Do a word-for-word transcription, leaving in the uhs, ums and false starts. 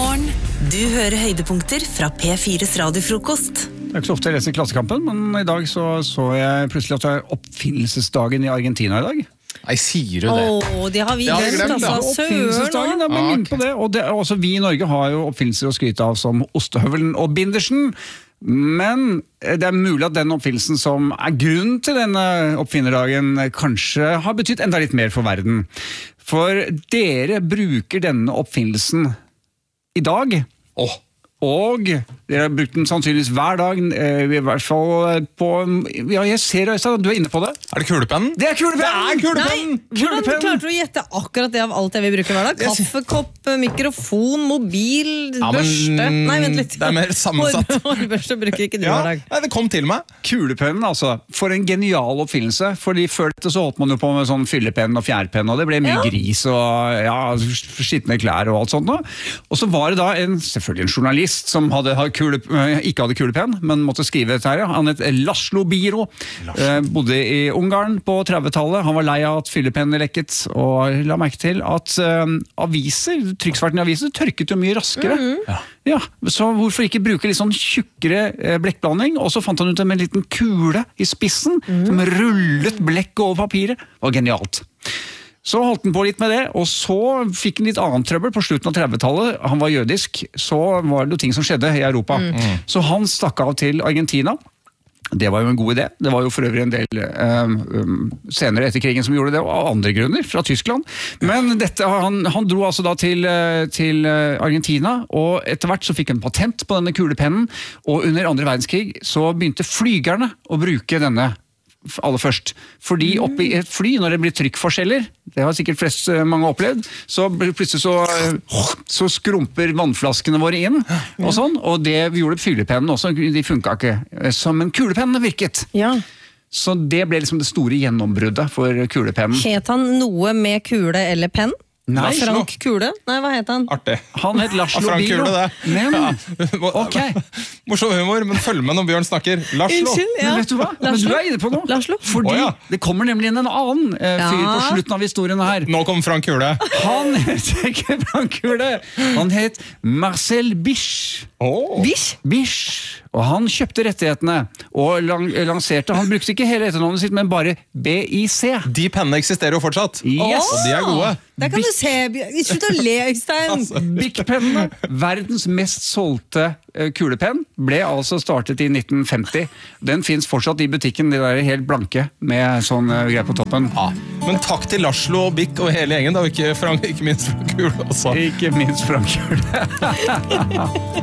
Morgen. Du hører høydepunkter fra P fires radiofrokost. Det er ikke så ofte jeg leser Klassekampen, men i dag så, så jeg plutselig at det er oppfinnelsesdagen i Argentina i dag. Nei, sier du det? Åh, det har vi Det har vi glemt, glemt, altså. ja. Oppfinnelsesdagen, da, men Ah, minne på det. Og det, også vi i Norge har jo oppfinnelser å skryte av som ostehøvelen og bindersen. Men det er mulig at den oppfinnelsen som er grunnen til denne oppfinnerdagen kanskje har betydd enda litt mer for verden. For dere bruker denne oppfinnelsen i dag, Åh, og dere har brukt den sannsynligvis hver dag, eh, i hvert fall på, ja, jeg ser Øystein, du er inne på det. er det kulepennen? Det er kulepennen! Det er kulepennen! Nei, hvordan klarte du å gjette akkurat det av alt det vi bruker hver dag? Kaffekopp, mikrofon, mobil, Ja, men børste. Nei, vent litt. det er mer sammensatt. Hår- Hårbørste bruker ikke du Ja, hver dag. nei, det kom til meg. Kulepennen, altså. For en genial oppfinnelse. Fordi før dette så holdt man jo på med sånn fyllepenn og fjærpenn, og det ble mye Ja. gris og ja, skitne klær og alt sånt. Da. Og så var det da en, selvfølgelig en journalist som hadde, kule, ikke hadde kulepenn, men måtte skrive dette her. Ja. Han het Laszlo Biro. Eh, bodde i Ungarn på trettitallet. Han var lei av at fyllepennene lekket, og la merke til at eh, aviser, trykksvarten i aviser, tørket jo mye raskere. Ja. Ja, så hvorfor ikke bruke litt sånn tjukkere eh, blekkblanding? Og så fant han ut det med en liten kule i spissen, som rullet blekk over papiret. Det var genialt. Så holdt han på litt med det, og så fikk han litt annet trøbbel på slutten av trettitallet. Han var jødisk, så var det jo ting som skjedde i Europa. Så han stakk av til Argentina. Det var jo en god idé. Det var jo for øvrig en del eh, um, senere etter krigen som gjorde det, og av andre grunner, fra Tyskland. Men dette, han, han dro altså da til, eh, til Argentina, og etter hvert så fikk han patent på denne kulepennen, og under andre verdenskrig så begynte flygerne å bruke denne aller først. Fordi oppi et fly, når det blir trykkforskjeller, det har sikkert flest mange opplevd, så plutselig så, så skrumper vannflaskene våre inn, og sånn, og det gjorde fyllepennen også, de funket ikke. Som en kulepenn virket. Ja. Så det ble liksom det store gjennombruddet for kulepennen. Het han noe med kule eller penn? Nei, Frank Kule? Nei, hva het han? Artig. han het Laszlo Frank Biro. Kule, det. Men, Ja. ok, Morsom humor, men følg med når Bjørn snakker. Laszlo. Unnskyld, ja. men vet du hva? Men du er inne på noe. Laszlo. Fordi Å, ja. det kommer nemlig inn en annen eh, fyr Ja. på slutten av historien her. Nå kom Frank Kule. Han het ikke Frank Kule. Han het Marcel Bisch. Åh. Bish? Bisch. Og han kjøpte rettighetene og lang lanserte, han brukte ikke hele etternavnet sitt, men bare B I C. De pennene eksisterer jo fortsatt. Yes. Og de er gode. Der kan du se. Slutt å le, Øystein. Bic-pennene, verdens mest solgte eh, kulepenn, ble altså startet i nitten femti. Den finnes fortsatt i butikken, de der helt blanke, med sånn uh, greier på toppen. Ja. Men takk til Laszlo og Bic og hele gjengen, da, og ikke, Frank, ikke minst Frank Kule også. Ikke minst Frank Kule.